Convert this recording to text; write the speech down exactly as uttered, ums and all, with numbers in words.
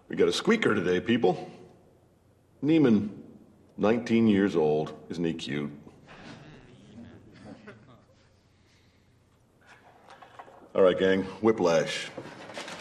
We got a squeaker today, people. Neiman, nineteen years old. Isn't he cute? All right, gang, Whiplash.